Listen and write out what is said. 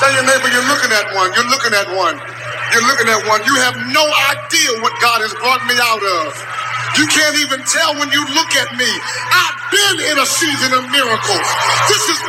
Tell your neighbor you're looking at one. You're looking at one. You're looking at one. You have no idea what God has brought me out of. You can't even tell when you look at me. I've been in a season of miracles. This is